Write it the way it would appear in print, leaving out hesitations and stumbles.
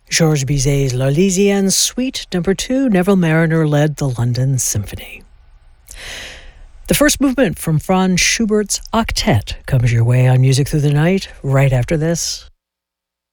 Georges Bizet's L'Arlésienne Suite No. 2, Neville Marriner led the London Symphony. The first movement from Franz Schubert's Octet comes your way on Music Through the Night right after this.